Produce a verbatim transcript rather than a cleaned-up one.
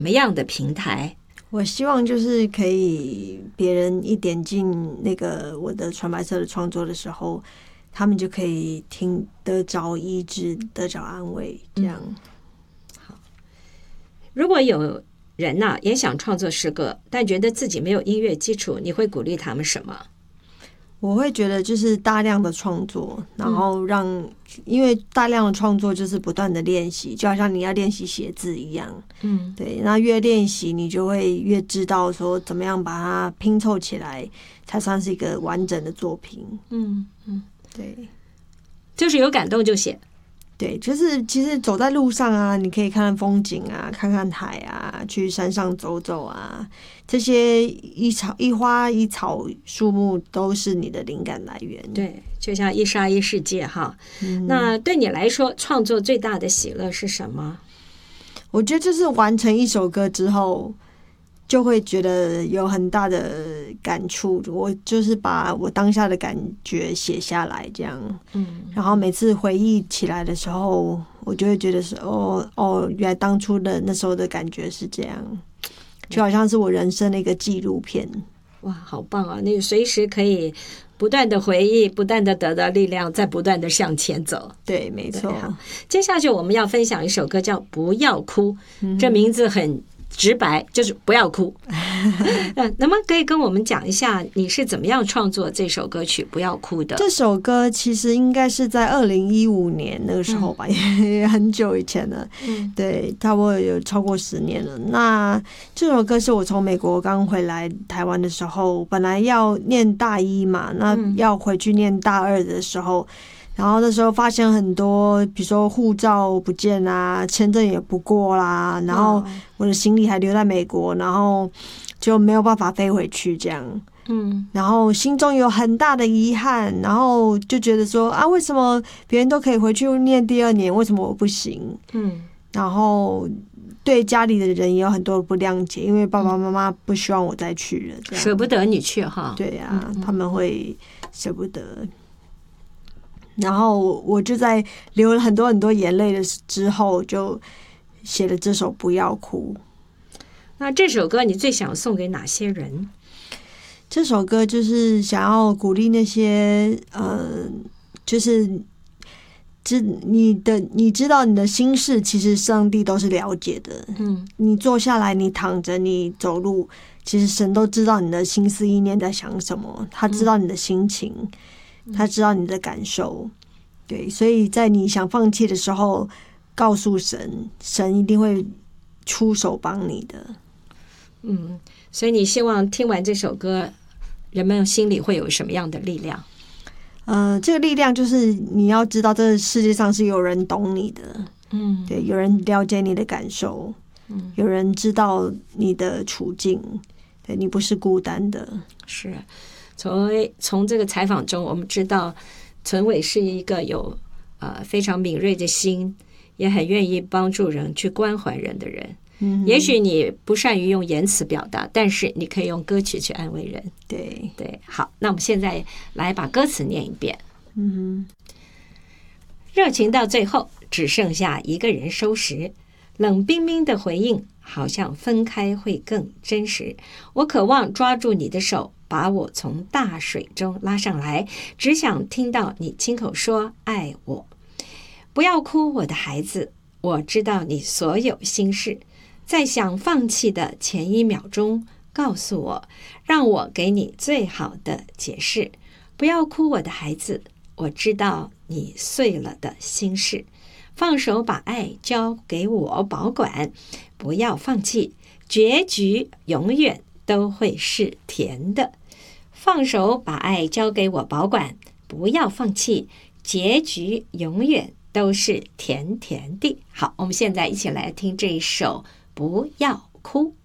么样的平台？ 我希望就是可以别人一点进那个我的纯白色的创作的时候，他们就可以听得着医治，得着安慰，这样。嗯、 好，如果有人呢、啊、也想创作诗歌，但觉得自己没有音乐基础，你会鼓励他们什么？ 我会觉得就是大量的创作，然后让、嗯、因为大量的创作就是不断的练习，就好像你要练习写字一样。嗯，对，那越练习你就会越知道说怎么样把它拼凑起来，才算是一个完整的作品。嗯嗯，对， 就是有感动就写。 对，就是其实走在路上啊，你可以看看风景啊，看看海啊，去山上走走啊，这些一草一花一草树木都是你的灵感来源。 对，就像一沙一世界哈。嗯、那对你来说，创作最大的喜乐是什么？ 我觉得就是完成一首歌之后，就会觉得有很大的感触。我就是把我当下的感觉写下来，这样。嗯。然后每次回忆起来的时候，我就会觉得是哦哦，原来当初的那时候的感觉是这样，就好像是我人生的一个纪录片。 哇，好棒啊！那个随时可以不断的回忆，不断的得到力量，再不断的向前走。 对，没错。 接下去我们要分享一首歌叫《不要哭》，嗯、这名字很直白，就是不要哭。能不能可以跟我们讲一下你是怎么样创作这首歌曲《不要哭》的？ 这首歌其实应该是在二零一五年那个时候吧，嗯、也很久以前了。嗯，对，差不多有超过十年了。那这首歌是我从美国刚回来台湾的时候，本来要念大一嘛，那要回去念大二的时候。然后那时候发现很多，比如说护照不见啦，签证也不过啦，然后我的行李还留在美国，然后就没有办法飞回去这样。嗯，然后心中有很大的遗憾，然后就觉得说啊，为什么别人都可以回去念第二年，为什么我不行？嗯，然后对家里的人也有很多的不谅解，因为爸爸妈妈不希望我再去了， 舍不得你去哈。 对啊，嗯、他们会舍不得。然后我就在流了很多很多眼泪的之后，就写了这首《不要哭》。 那这首歌你最想送给哪些人？ 这首歌就是想要鼓励那些呃，就是知你的你知道你的心事，其实上帝都是了解的。嗯，你坐下来，你躺着，你走路，其实神都知道你的心思意念在想什么，他知道你的心情。嗯，他知道你的感受，对，所以在你想放弃的时候，告诉神，神一定会出手帮你的。 嗯，所以你希望听完这首歌，人们心里会有什么样的力量？ 呃，这个力量就是你要知道，这个世界上是有人懂你的，嗯，对，有人了解你的感受，嗯，有人知道你的处境，对，你不是孤单的， 是。从从这个采访中，我们知道存伟是一个有呃非常敏锐的心，也很愿意帮助人、去关怀人的人。嗯，也许你不善于用言辞表达，但是你可以用歌曲去安慰人。 对对，好，那我们现在来把歌词念一遍。嗯，热情到最后只剩下一个人收拾，冷冰冰的回应好像分开会更真实。我渴望抓住你的手，把我从大水中拉上来，只想听到你亲口说爱我。不要哭，我的孩子，我知道你所有心事，在想放弃的前一秒钟告诉我，让我给你最好的解释。不要哭，我的孩子，我知道你碎了的心事，放手把爱交给我保管，不要放弃，结局永远都会是甜的。放手把爱交给我保管，不要放弃，结局永远都是甜甜的。好，我们现在一起来听这一首《不要哭》。